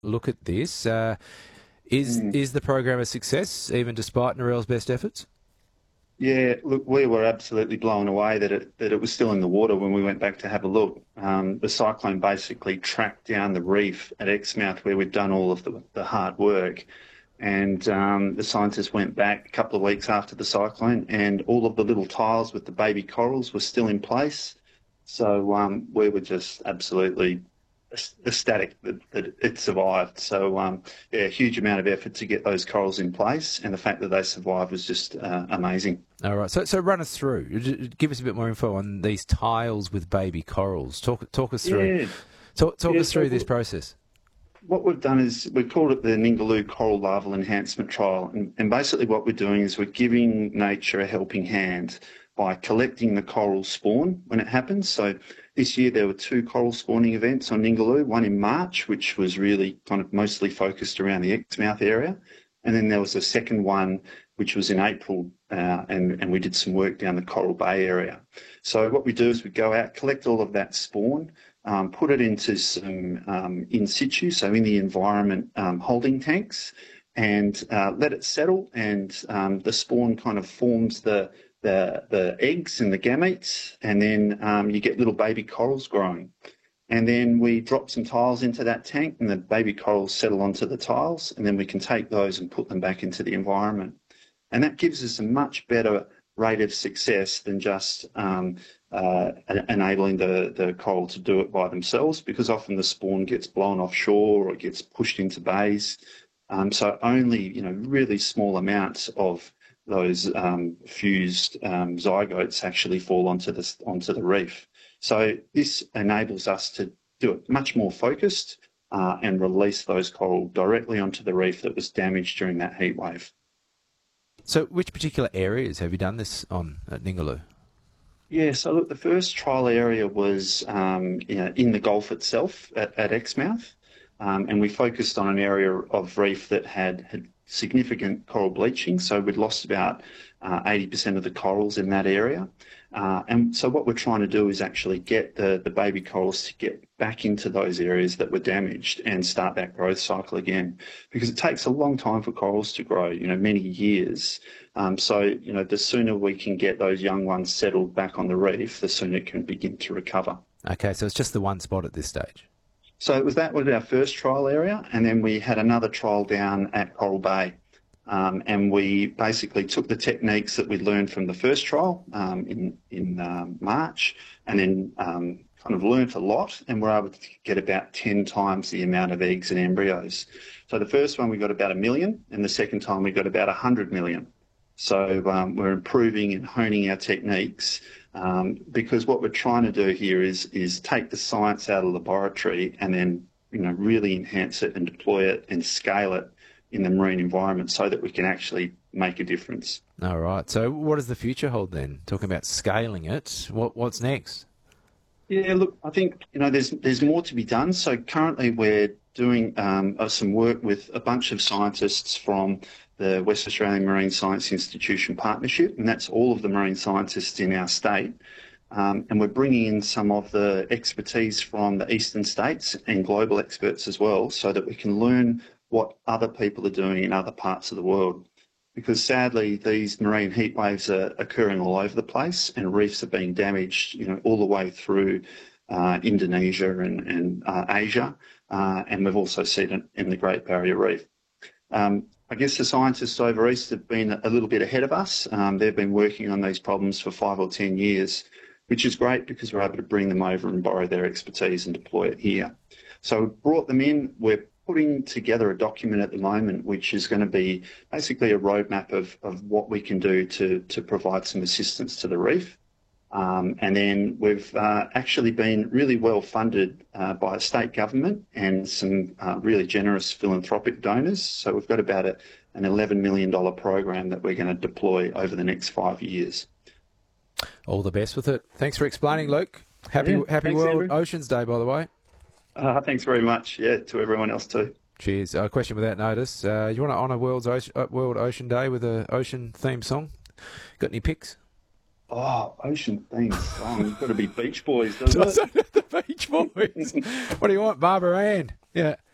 look at this. Is the program a success, even despite Narelle's best efforts? Yeah, look, we were absolutely blown away that it was still in the water when we went back to have a look. The cyclone basically tracked down the reef at Exmouth where we'd done all of the hard work. And the scientists went back a couple of weeks after the cyclone, and all of the little tiles with the baby corals were still in place. So we were just absolutely ecstatic that it survived. So yeah, a huge amount of effort to get those corals in place, and the fact that they survived was just amazing. All right. So run us through. Give us a bit more info on these tiles with baby corals. Talk us through. Yeah. Talk us through this process. What we've done is we've called it the Ningaloo Coral Larval Enhancement Trial. And basically what we're doing is we're giving nature a helping hand by collecting the coral spawn when it happens. So this year there were 2 coral spawning events on Ningaloo, one in March, which was really kind of mostly focused around the Exmouth area. And then there was a second one, which was in April, and we did some work down the Coral Bay area. So what we do is we go out, collect all of that spawn, put it into some in situ, so in the environment holding tanks, and let it settle. And the spawn kind of forms the eggs and the gametes, and then you get little baby corals growing. And then we drop some tiles into that tank, and the baby corals settle onto the tiles, and then we can take those and put them back into the environment. And that gives us a much better rate of success than just enabling the coral to do it by themselves, because often the spawn gets blown offshore or it gets pushed into bays. So only really small amounts of those fused zygotes actually fall onto the reef. So this enables us to do it much more focused and release those coral directly onto the reef that was damaged during that heat wave. So which particular areas have you done this on at Ningaloo? Yeah, so look, the first trial area was in the Gulf itself at Exmouth, and we focused on an area of reef that had significant coral bleaching. So we'd lost about 80% of the corals in that area. And so what we're trying to do is actually get the baby corals to get back into those areas that were damaged and start that growth cycle again, because it takes a long time for corals to grow, many years. So the sooner we can get those young ones settled back on the reef, the sooner it can begin to recover. Okay, so it's just the one spot at this stage. So that was our first trial area, and then we had another trial down at Coral Bay. And we basically took the techniques that we learned from the first trial in March, and then kind of learnt a lot, and we're able to get about 10 times the amount of eggs and embryos. So the first one we got about 1 million, and the second time we got about 100 million. So we're improving and honing our techniques, because what we're trying to do here is take the science out of the laboratory and then really enhance it and deploy it and scale it in the marine environment so that we can actually make a difference. All right. So what does the future hold then? Talking about scaling it, what's next? Yeah, look, I think there's more to be done. So currently we're doing some work with a bunch of scientists from the West Australian Marine Science Institution Partnership, and that's all of the marine scientists in our state. And we're bringing in some of the expertise from the eastern states and global experts as well, so that we can learn what other people are doing in other parts of the world. Because sadly, these marine heat waves are occurring all over the place, and reefs are being damaged, all the way through Indonesia and Asia. And we've also seen it in the Great Barrier Reef. I guess the scientists over east have been a little bit ahead of us. They've been working on these problems for 5 or 10 years, which is great because we're able to bring them over and borrow their expertise and deploy it here. So we've brought them in. We're putting together a document at the moment, which is going to be basically a roadmap of what we can do to provide some assistance to the reef. And then we've actually been really well funded by the state government and some really generous philanthropic donors. So we've got about an $11 million program that we're going to deploy over the next 5 years. All the best with it. Thanks for explaining, Luke. Happy World Andrew. Oceans Day, by the way. Thanks very much. Yeah, to everyone else too. Cheers. A question without notice. You want to honour World Ocean Day with an ocean theme song? Got any picks? Oh, ocean theme song. It's got to be Beach Boys, doesn't it? The Beach Boys. What do you want, Barbara Ann? Yeah.